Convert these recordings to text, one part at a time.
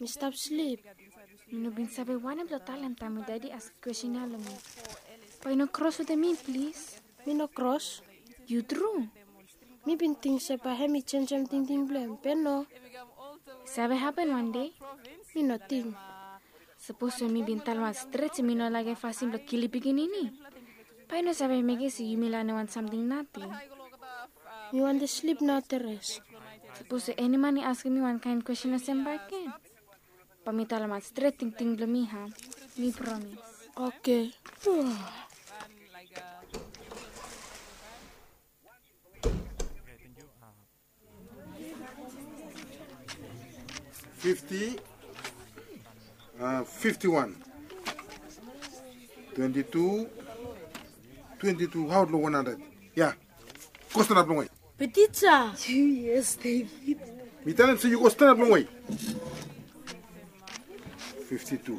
Me stop sleep. Mino bin sabi wana blo talem tamu daddy ask question ala me. Why no cross with me, please? Me no cross. You true. Me bin think sepa hemi change ting blame. Pero Sabi happen one day. me no think. Suppose when me bin talma stretch me no lagi fasim blo kili ini. Why no sabi me si you milane want something nothing. Me want to sleep now, Teres. Suppose anyone ask me one kind question as embarking. Pamitala mat straight ting blo me ha. Me promise. Okay. $50, 51, 22, 22. How low 100? Yeah. Go stand up long way. Petitza. Yes, David. Me tell him so you go stand up long way. 52,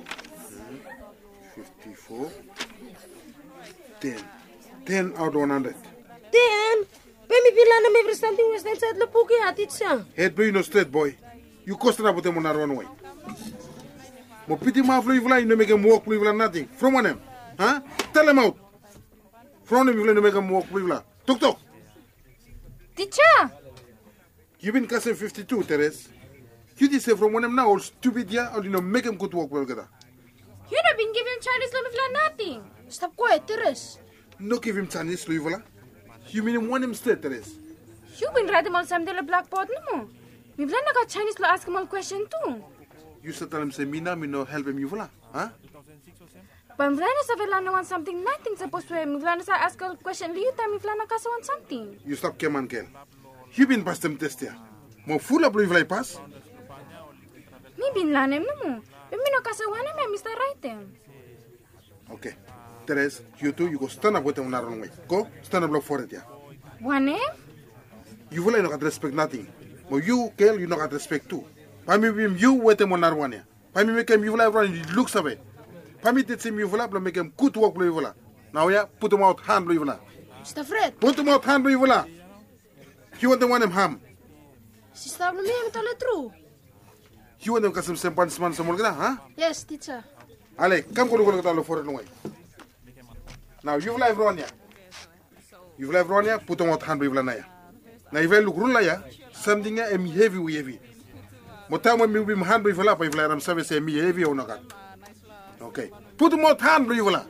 54, 10. 10 out of 100. 10. Pemi pilana me verstanting was net sa lapuki atitsa. Head boy no straight boy. You go stand up with them on one way. Mo pity ma flu you no make him walk flu nothing. From one him. Huh? Tell him out. From him you no make him walk flu. Tok. Teacher! You been casting 52, Teres. You just say from one him now all stupid yeah or you know make him good walk well together. You not been giving Chinese love nothing. Stop quiet, Teres. No give him Chinese flu. You mean him one him straight, Teres. You been writing all something the blackboard no mo. Me vla na Chinese lo ask him all question too. You said tell him say me no help him you huh? But vla na sa vla na want something nothing supposed to me vla na sa ask all question liu time me vla na kasa want something. You stop Keman Kel. You been past them test here. Mo full up fly pass. Me been lanem no mo. Me no kasa wana me Mr. Right them. Okay. Teres, you two, you go stand up with them on the wrong way. Go, stand up block for it, yeah. Wane? You will not respect nothing. But you, Kel, you not respect too. Pami you with them on that one, yeah. Pami make him you will run, he looks away. Pami did him you will make him good work, blue will. Now, yeah, put him out hand, blue will. Mr. Fred. Put him out hand, blue will. You want the one him ham. Sister, me am tell the truth. You want them custom sempan seman semolgra, huh? Yes, teacher. Ale, come go to for it away. Now you will have run ya. You will have run ya, put him out hand, blue will. Now if I look run ya, something am heavy. Motama mi bim hand blue will up, if I am service me heavy or not. Okay. Put him out hand, blue will.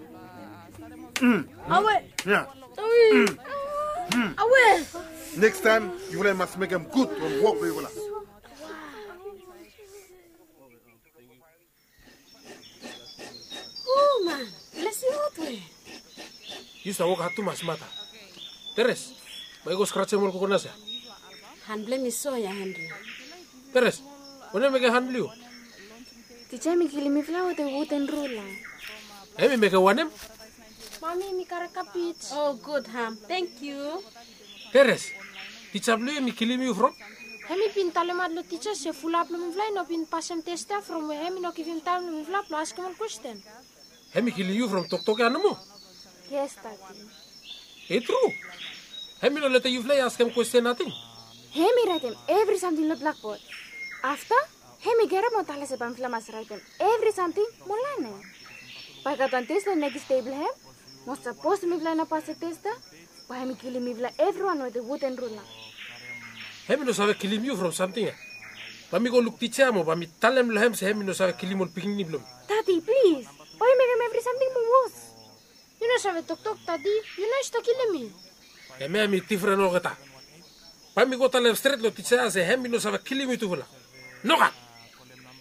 Away. Yeah. Away. Next time, you will must make him good and walk blue will. Oh man, let's see what way. Yusta woka hatu mas mata. Teres, may go scratch mo ko nasa. Handle ni so ya Henry. Teres, wala may handle yo. Teacher me kili me vla with the wooden ruler. Emi may wanem. Mami, mi karakapit. Oh, good, Ham. Thank you. Teres, teacher blue mi kilimi you from? Hemi pin talemat lo teacher se full up lo mi vla no pin passam testa from hemi no give him time lo mi vla lo ask him a question. Emi kili you from tok anamo. Yes, Daddy. It's true. Hemi no let you fly ask him question nothing. Hemi write him every something on the blackboard. After, Hemi get up on tala se pamphla mas write him every something molane. Pagkatan test the next table hem, most supposed me vla na pass the test. Pa Hemi kill me vla everyone with the wooden ruler. Hemi no sabe kill you from something. Pami go look teacher mo, pami talem lo hem se Hemi no sabe kill mo picking ni blom. Daddy, please. Why make him every something more? You know sabe tok tadi, you know sta kill me. Hemi different no gata. Pami go talem straight lo teacher se Hemi no sabe kill me tu vla. No gat.